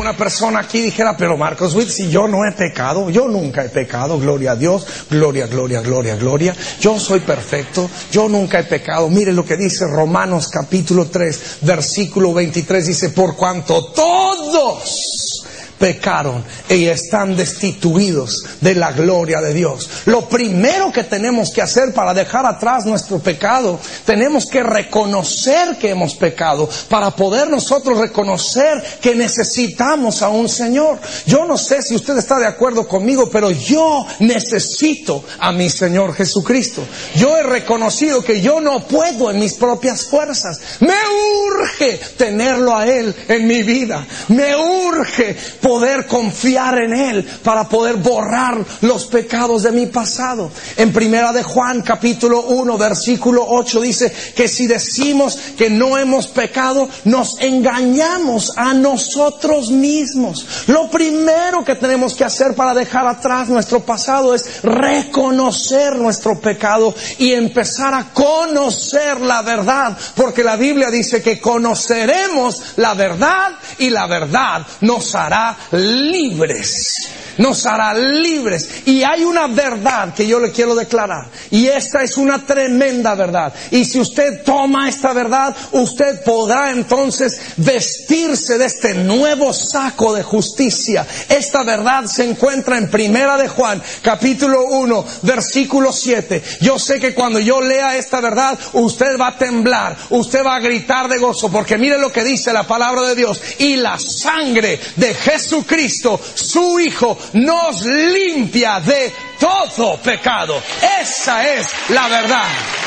una persona aquí dijera, pero Marcos Witt, si yo no he pecado, yo nunca he pecado, gloria a Dios, gloria, gloria, gloria, gloria, yo soy perfecto, yo nunca he pecado. Mire lo que dice Romanos capítulo 3, versículo 23, dice, por cuanto todos pecaron y están destituidos de la gloria de Dios. Lo primero que tenemos que hacer para dejar atrás nuestro pecado, tenemos que reconocer que hemos pecado, para poder nosotros reconocer que necesitamos a un Señor. Yo no sé si usted está de acuerdo conmigo, pero yo necesito a mi Señor Jesucristo. Yo he reconocido que yo no puedo en mis propias fuerzas. Me urge tenerlo a Él en mi vida. Me urge poder confiar en Él para poder borrar los pecados de mi pasado. En Primera de Juan capítulo 1 versículo 8 dice que si decimos que no hemos pecado, nos engañamos a nosotros mismos. Lo primero que tenemos que hacer para dejar atrás nuestro pasado es reconocer nuestro pecado y empezar a conocer la verdad, porque la Biblia dice que conoceremos la verdad y la verdad nos hará libres. Nos hará libres. Y hay una verdad que yo le quiero declarar, y esta es una tremenda verdad, y si usted toma esta verdad, usted podrá entonces vestirse de este nuevo saco de justicia. Esta verdad se encuentra en Primera de Juan capítulo 1 versículo 7. Yo sé que cuando yo lea esta verdad, usted va a temblar, usted va a gritar de gozo, porque mire lo que dice la palabra de Dios: y la sangre de Jesucristo, su Hijo, nos limpia de todo pecado. Esa es la verdad.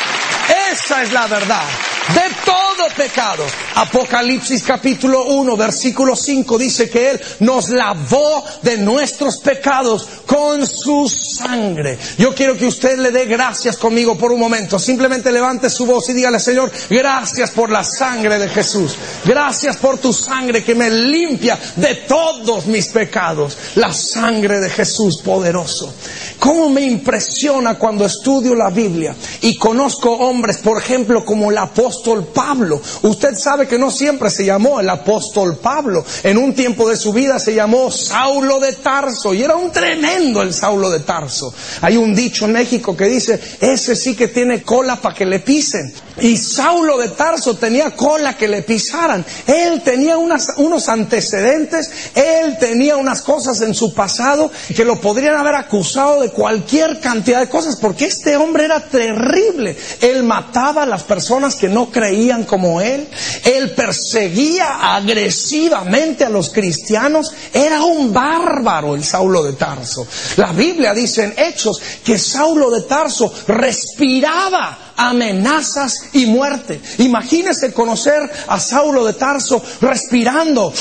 Esa es la verdad. De todo pecado. Apocalipsis capítulo 1 versículo 5 dice que Él nos lavó de nuestros pecados con su sangre. Yo quiero que usted le dé gracias conmigo por un momento. Simplemente levante su voz y dígale: Señor, gracias por la sangre de Jesús. Gracias por tu sangre que me limpia de todos mis pecados. La sangre de Jesús poderoso. ¿Cómo me impresiona cuando estudio la Biblia y conozco hombres, por ejemplo, como el apóstol Pablo? Usted sabe que no siempre se llamó el apóstol Pablo. En un tiempo de su vida se llamó Saulo de Tarso, y era un tremendo el Saulo de Tarso. Hay un dicho en México que dice: ese sí que tiene cola para que le pisen. Y Saulo de Tarso tenía cola que le pisaran. Él tenía unos antecedentes, él tenía unas cosas en su pasado que lo podrían haber acusado de cualquier cantidad de cosas, porque este hombre era terrible. Él mataba a las personas que no creían como él. Él perseguía agresivamente a los cristianos. Era un bárbaro el Saulo de Tarso. La Biblia dice en Hechos que Saulo de Tarso respiraba amenazas y muerte. Imagínese conocer a Saulo de Tarso respirando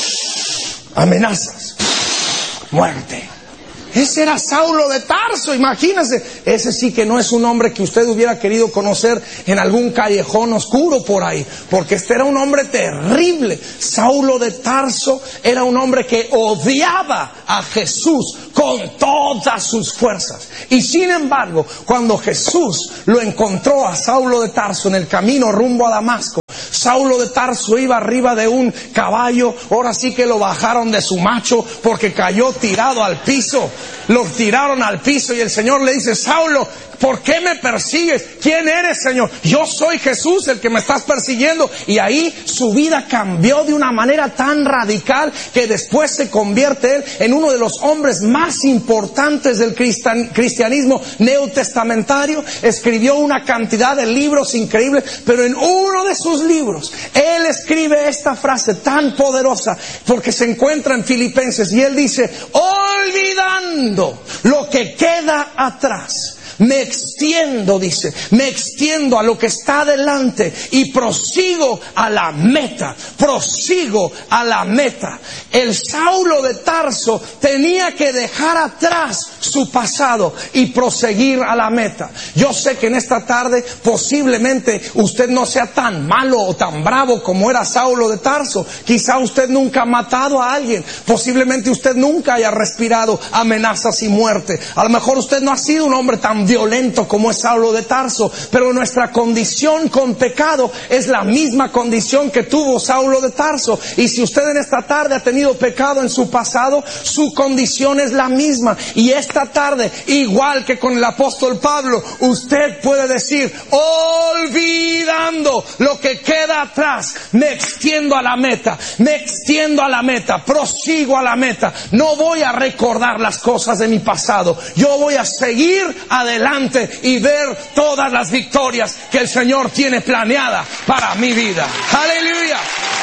amenazas, muerte. Ese era Saulo de Tarso, imagínese. Ese sí que no es un hombre que usted hubiera querido conocer en algún callejón oscuro por ahí, porque este era un hombre terrible. Saulo de Tarso era un hombre que odiaba a Jesús con todas sus fuerzas. Y sin embargo, cuando Jesús lo encontró a Saulo de Tarso en el camino rumbo a Damasco, Saulo de Tarso iba arriba de un caballo. Ahora sí que lo bajaron de su macho porque cayó tirado al piso. Lo tiraron al piso y el Señor le dice: Saulo, ¿por qué me persigues? ¿Quién eres, Señor? Yo soy Jesús, el que me estás persiguiendo. Y ahí su vida cambió de una manera tan radical que después se convierte él en uno de los hombres más importantes del cristianismo neotestamentario. Escribió una cantidad de libros increíbles, pero en uno de sus libros él escribe esta frase tan poderosa, porque se encuentra en Filipenses, y él dice: olvidando lo que queda atrás, me extiendo, dice, me extiendo a lo que está delante y prosigo a la meta, prosigo a la meta. El Saulo de Tarso tenía que dejar atrás su pasado y proseguir a la meta. Yo sé que en esta tarde posiblemente usted no sea tan malo o tan bravo como era Saulo de Tarso. Quizá usted nunca ha matado a alguien, posiblemente usted nunca haya respirado amenazas y muerte. A lo mejor usted no ha sido un hombre tan violento como es Saulo de Tarso, pero nuestra condición con pecado es la misma condición que tuvo Saulo de Tarso. Y si usted en esta tarde ha tenido pecado en su pasado, su condición es la misma. Y esta tarde, igual que con el apóstol Pablo, usted puede decir: olvidando lo que queda atrás, me extiendo a la meta, prosigo a la meta. No voy a recordar las cosas de mi pasado, yo voy a seguir adelante y ver todas las victorias que el Señor tiene planeada para mi vida. ¡Aleluya!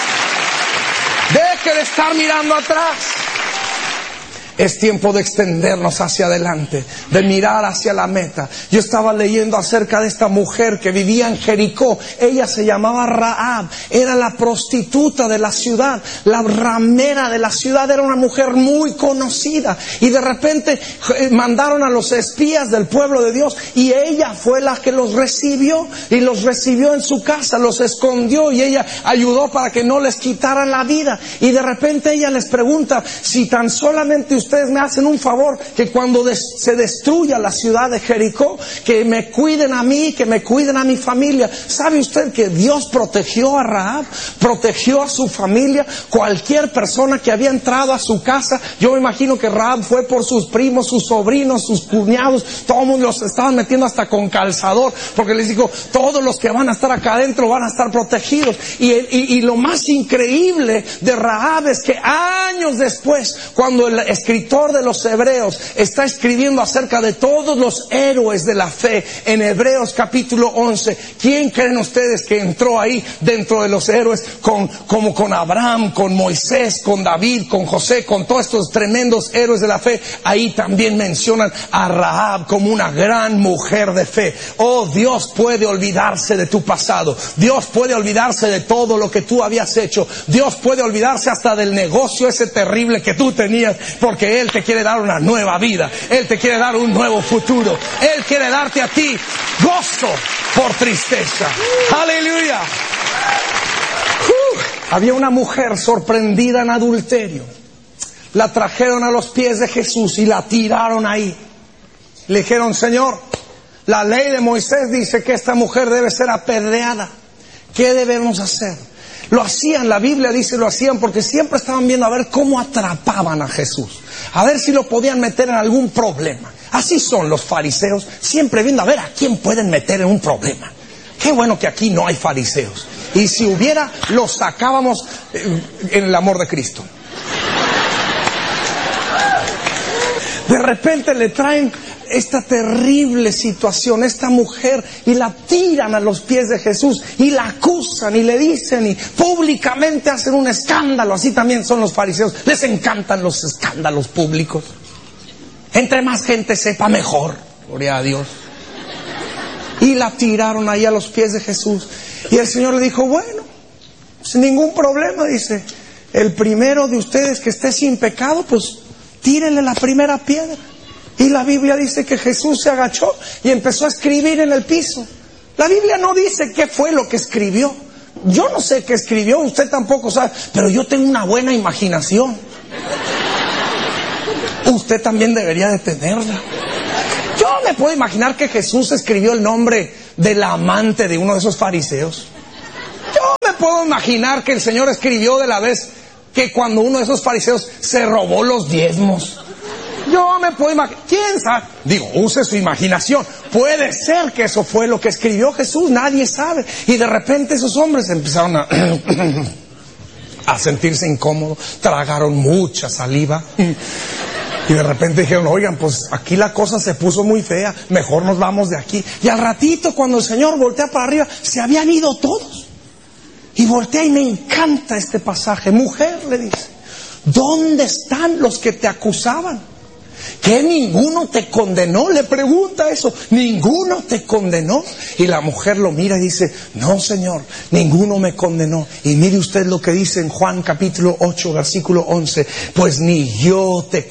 Deje de estar mirando atrás. Es tiempo de extendernos hacia adelante, de mirar hacia la meta. Yo estaba leyendo acerca de esta mujer que vivía en Jericó. Ella se llamaba Rahab, era la prostituta de la ciudad, la ramera de la ciudad, era una mujer muy conocida. Y de repente mandaron a los espías del pueblo de Dios y ella fue la que los recibió, y los recibió en su casa, los escondió y ella ayudó para que no les quitaran la vida. Y de repente ella les pregunta: si tan solamente ustedes me hacen un favor, que cuando se destruya la ciudad de Jericó, que me cuiden a mí, que me cuiden a mi familia. ¿Sabe usted que Dios protegió a Rahab? Protegió a su familia. Cualquier persona que había entrado a su casa, yo me imagino que Rahab fue por sus primos, sus sobrinos, sus cuñados, todos los estaban metiendo hasta con calzador, porque les digo: todos los que van a estar acá adentro van a estar protegidos. Y lo más increíble de Rahab es que años después, cuando el escritor de los Hebreos está escribiendo acerca de todos los héroes de la fe en Hebreos capítulo 11, ¿quién creen ustedes que entró ahí dentro de los héroes como con Abraham, con Moisés, con David, con José, con todos estos tremendos héroes de la fe? Ahí también mencionan a Rahab como una gran mujer de fe. Oh, Dios puede olvidarse de tu pasado. Dios puede olvidarse de todo lo que tú habías hecho. Dios puede olvidarse hasta del negocio ese terrible que tú tenías, porque Él te quiere dar una nueva vida. Él te quiere dar un nuevo futuro. Él quiere darte a ti gozo por tristeza. ¡Aleluya! Había una mujer sorprendida en adulterio. La trajeron a los pies de Jesús y la tiraron ahí. Le dijeron: Señor, la ley de Moisés dice que esta mujer debe ser apedreada. ¿Qué debemos hacer? Lo hacían, la Biblia dice lo hacían porque siempre estaban viendo a ver cómo atrapaban a Jesús, a ver si lo podían meter en algún problema. Así son los fariseos, siempre viendo a ver a quién pueden meter en un problema. Qué bueno que aquí no hay fariseos, y si hubiera, los sacábamos en el amor de Cristo. De repente le traen esta terrible situación, esta mujer, y la tiran a los pies de Jesús y la acusan y le dicen, y públicamente hacen un escándalo. Así también son los fariseos, les encantan los escándalos públicos. Entre más gente sepa, mejor. Gloria a Dios. Y la tiraron ahí a los pies de Jesús, y el Señor le dijo: bueno, sin ningún problema, dice, el primero de ustedes que esté sin pecado, pues tírenle la primera piedra. Y la Biblia dice que Jesús se agachó y empezó a escribir en el piso. La Biblia no dice qué fue lo que escribió. Yo no sé qué escribió, usted tampoco sabe, pero yo tengo una buena imaginación. Usted también debería de tenerla. Yo me puedo imaginar que Jesús escribió el nombre de la amante de uno de esos fariseos. Yo me puedo imaginar que el Señor escribió de la vez que cuando uno de esos fariseos se robó los diezmos. Yo me puedo imaginar, ¿quién sabe? Digo, use su imaginación. Puede ser que eso fue lo que escribió Jesús, nadie sabe. Y de repente esos hombres empezaron a sentirse incómodos, tragaron mucha saliva. Y de repente dijeron: oigan, pues aquí la cosa se puso muy fea, mejor nos vamos de aquí. Y al ratito, cuando el Señor voltea para arriba, se habían ido todos. Y voltea y me encanta este pasaje. Mujer, le dice, ¿dónde están los que te acusaban? ¿Que ninguno te condenó? Le pregunta eso. ¿Ninguno te condenó? Y la mujer lo mira y dice: no, Señor, ninguno me condenó. Y mire usted lo que dice en Juan capítulo 8 versículo 11: pues ni yo te